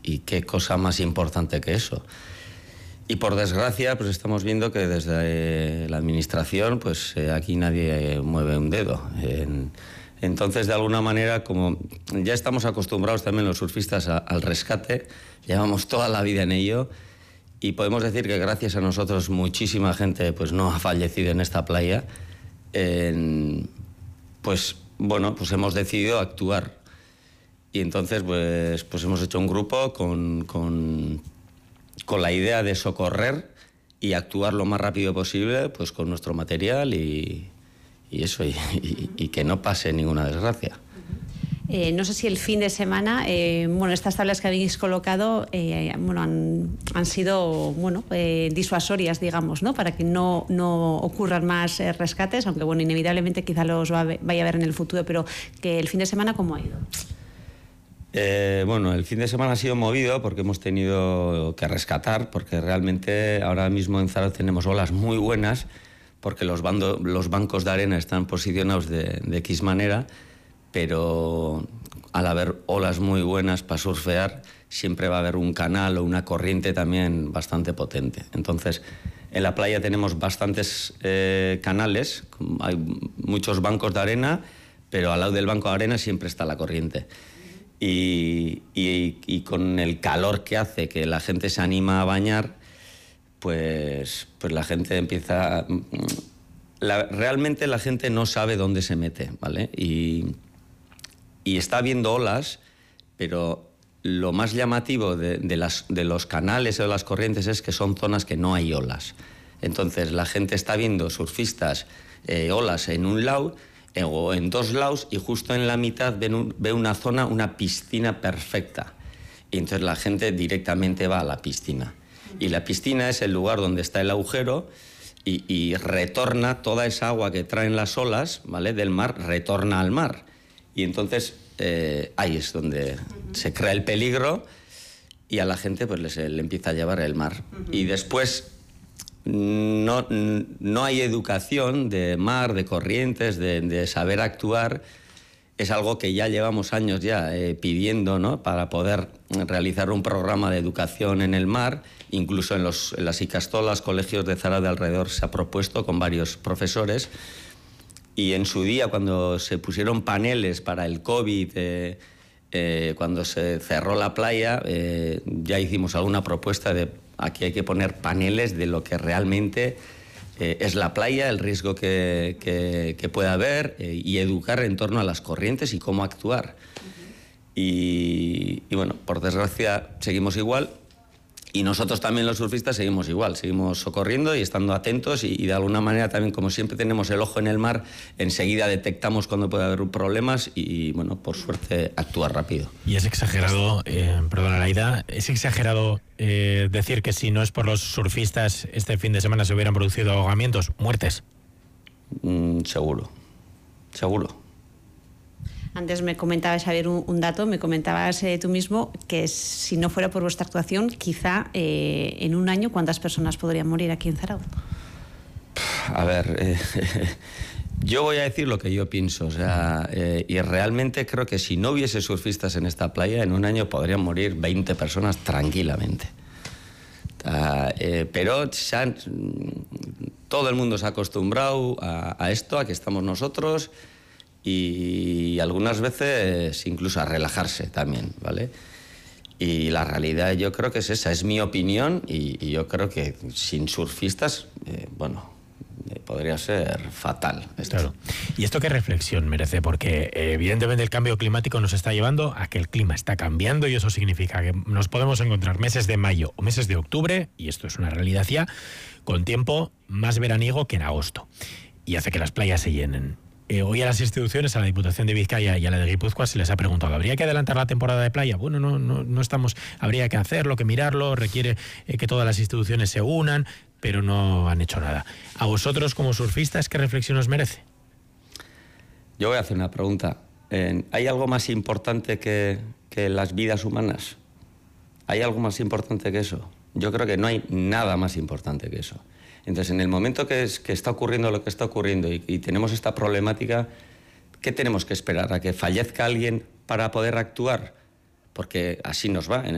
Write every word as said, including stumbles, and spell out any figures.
y qué cosa más importante que eso. Y por desgracia, pues estamos viendo que desde la administración, pues eh, aquí nadie mueve un dedo. En, entonces, de alguna manera, como ya estamos acostumbrados también los surfistas a, al rescate, llevamos toda la vida en ello, y podemos decir que gracias a nosotros muchísima gente pues no ha fallecido en esta playa. En, pues bueno, pues hemos decidido actuar. Y entonces pues, pues hemos hecho un grupo con... con con la idea de socorrer y actuar lo más rápido posible pues con nuestro material y, y eso, y, y, y que no pase ninguna desgracia. Eh, no sé si el fin de semana, eh, bueno, estas tablas que habéis colocado eh, bueno, han, han sido bueno, eh, disuasorias, digamos, ¿no? Para que no, no ocurran más eh, rescates, aunque bueno, inevitablemente quizá los va a ver, vaya a ver en el futuro, pero que el fin de semana, ¿cómo ha ido? Eh, bueno, el fin de semana ha sido movido porque hemos tenido que rescatar, porque realmente ahora mismo en Zarauz tenemos olas muy buenas, porque los, bando, los bancos de arena están posicionados de, de X manera, pero al haber olas muy buenas para surfear, siempre va a haber un canal o una corriente también bastante potente. Entonces, en la playa tenemos bastantes eh, canales, hay muchos bancos de arena, pero al lado del banco de arena siempre está la corriente. Y, y, y con el calor que hace, que la gente se anima a bañar, pues, pues la gente empieza... La, realmente la gente no sabe dónde se mete, ¿vale? Y, y está viendo olas, pero lo más llamativo de, de, las, de los canales o de las corrientes es que son zonas que no hay olas. Entonces la gente está viendo surfistas, eh, olas en un lado o en dos lados, y justo en la mitad ve, un, ve una zona, una piscina perfecta. Y entonces la gente directamente va a la piscina. Y la piscina es el lugar donde está el agujero y, y retorna toda esa agua que traen las olas, ¿vale?, del mar, retorna al mar. Y entonces eh, ahí es donde se crea el peligro y a la gente pues le, le empieza a llevar el mar. Y después... No, no hay educación de mar, de corrientes, de, de saber actuar. Es algo que ya llevamos años ya eh, pidiendo, ¿no?, para poder realizar un programa de educación en el mar. Incluso en, los, en las Icastolas, colegios de Zarauz de alrededor, se ha propuesto con varios profesores. Y en su día, cuando se pusieron paneles para el COVID, eh, eh, cuando se cerró la playa, eh, ya hicimos alguna propuesta de... Aquí hay que poner paneles de lo que realmente eh, es la playa, el riesgo que, que, que pueda haber eh, y educar en torno a las corrientes y cómo actuar. Uh-huh. y, y bueno, por desgracia seguimos igual y nosotros también los surfistas seguimos igual, seguimos socorriendo y estando atentos y, y de alguna manera también, como siempre tenemos el ojo en el mar, enseguida detectamos cuando puede haber problemas y, bueno, por suerte actuar rápido. Y es exagerado, eh, perdona Laida, es exagerado eh, decir que si no es por los surfistas este fin de semana se hubieran producido ahogamientos, muertes. Mm, seguro, seguro. Antes me comentabas, Javier, un, un dato, me comentabas eh, tú mismo que si no fuera por vuestra actuación, quizá eh, en un año, ¿cuántas personas podrían morir aquí en Zarauz? A ver, eh, yo voy a decir lo que yo pienso, o sea, eh, y realmente creo que si no hubiese surfistas en esta playa, en un año podrían morir veinte personas tranquilamente. Uh, eh, pero se han, todo el mundo se ha acostumbrado a, a esto, a que estamos nosotros, y algunas veces incluso a relajarse también, ¿vale? Y la realidad yo creo que es esa, es mi opinión, y, y yo creo que sin surfistas, eh, bueno, eh, podría ser fatal esto. Claro. ¿Y esto qué reflexión merece? Porque eh, evidentemente el cambio climático nos está llevando a que el clima está cambiando y eso significa que nos podemos encontrar meses de mayo o meses de octubre, y esto es una realidad ya, con tiempo más veraniego que en agosto, y hace que las playas se llenen. Eh, hoy a las instituciones, a la Diputación de Vizcaya y a la de Guipúzcoa, se les ha preguntado, ¿habría que adelantar la temporada de playa? Bueno, no, no, no estamos, habría que hacerlo, que mirarlo, requiere eh, que todas las instituciones se unan, pero no han hecho nada. ¿A vosotros como surfistas qué reflexión os merece? Yo voy a hacer una pregunta. Eh, ¿Hay algo más importante que, que las vidas humanas? ¿Hay algo más importante que eso? Yo creo que no hay nada más importante que eso. Entonces, en el momento que, es, que está ocurriendo lo que está ocurriendo y, y tenemos esta problemática, ¿qué tenemos que esperar? ¿A que fallezca alguien para poder actuar? Porque así nos va.